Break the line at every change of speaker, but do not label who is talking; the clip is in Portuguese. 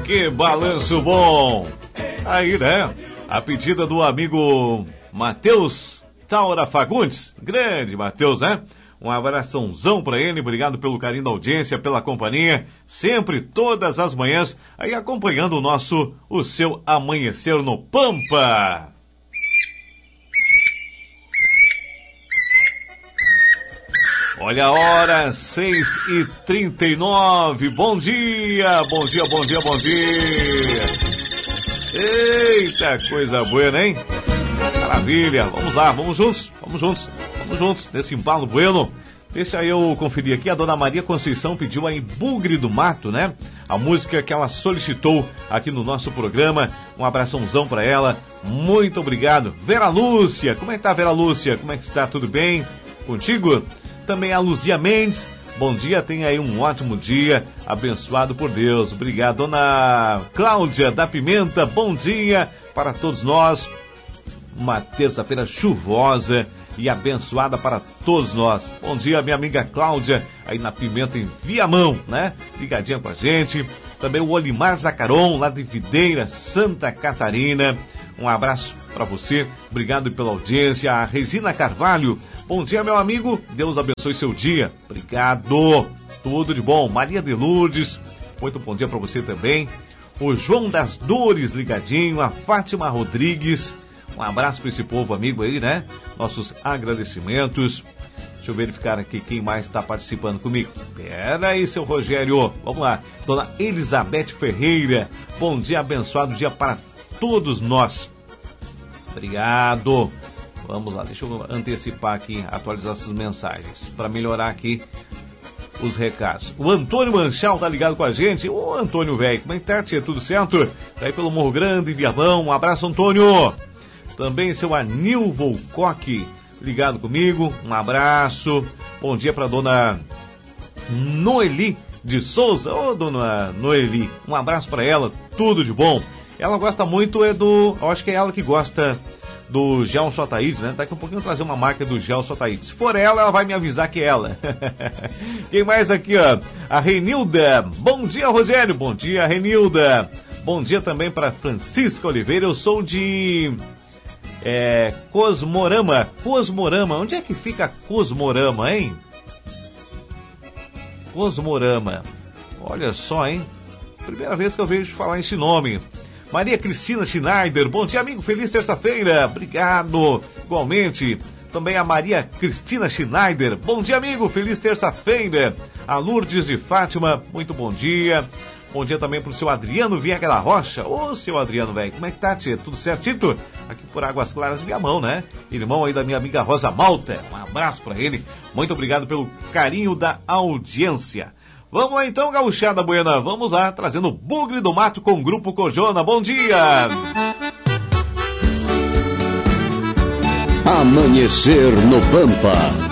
Que balanço bom! Aí, né? A pedida do amigo Matheus Taura Fagundes. Grande Matheus, né? Um abraçãozão pra ele, obrigado pelo carinho da audiência, pela companhia, sempre, todas as manhãs, aí acompanhando o seu Amanhecer no Pampa. Olha a hora, 6h39, bom dia, bom dia, bom dia, bom dia. Eita, coisa boa, hein? Maravilha, vamos lá, vamos juntos, nesse embalo bueno. Deixa eu conferir aqui, a dona Maria Conceição pediu aí Bugre do Mato, né? A música que ela solicitou aqui no nosso programa, um abraçãozão pra ela, muito obrigado. Vera Lúcia, como é que tá, Vera Lúcia? Como é que está, tudo bem contigo? Também a Luzia Mendes, bom dia, tenha aí um ótimo dia, abençoado por Deus. Obrigado, dona Cláudia da Pimenta, bom dia para todos nós. Uma terça-feira chuvosa e abençoada para todos nós. Bom dia, minha amiga Cláudia, aí na Pimenta em Viamão, né? Ligadinha com a gente. Também o Olimar Zacaron, lá de Videira, Santa Catarina. Um abraço para você, obrigado pela audiência. A Regina Carvalho, bom dia, meu amigo, Deus abençoe seu dia. Obrigado, tudo de bom. Maria de Lourdes, muito bom dia para você também. O João das Dores, ligadinho. A Fátima Rodrigues, um abraço para esse povo amigo aí, né? Nossos agradecimentos. Deixa eu verificar aqui quem mais está participando comigo. Pera aí, seu Rogério. Vamos lá. Dona Elizabeth Ferreira, bom dia, abençoado dia para todos nós. Obrigado. Vamos lá, deixa eu antecipar aqui, atualizar essas mensagens, para melhorar aqui os recados. O Antônio Manchal tá ligado com a gente. Ô, Antônio, velho, como é que tá, tia? Tudo certo? Tá aí pelo Morro Grande, Viamão. Um abraço, Antônio. Também seu Anil Volcoque, ligado comigo, um abraço. Bom dia para dona Noeli de Souza. Ô, dona Noeli, um abraço para ela, tudo de bom. Ela gosta muito, eu acho que é ela que gosta do Gel Sotaídes, né? Daqui a pouquinho eu vou trazer uma marca do Gel Sotaídes. Se for ela vai me avisar que é ela. Quem mais aqui, ó? A Renilda. Bom dia, Rogério. Bom dia, Renilda. Bom dia também para Francisca Oliveira. Eu sou de... Cosmorama. Onde é que fica Cosmorama, hein? Cosmorama. Olha só, hein? Primeira vez que eu vejo falar esse nome. Maria Cristina Schneider. Bom dia, amigo. Feliz terça-feira. Obrigado. Igualmente. Também a Maria Cristina Schneider. Bom dia, amigo. Feliz terça-feira. A Lourdes de Fátima. Muito bom dia. Bom dia também pro seu Adriano Vieira da Rocha. Ô, seu Adriano, velho, como é que tá, tia? Tudo certito? Aqui por Águas Claras de Viamão, né? Irmão aí da minha amiga Rosa Malta. Um abraço pra ele. Muito obrigado pelo carinho da audiência. Vamos lá então, gauchada buena. Vamos lá, trazendo o Bugre do Mato com o Grupo Corjona. Bom dia!
Amanhecer no Pampa.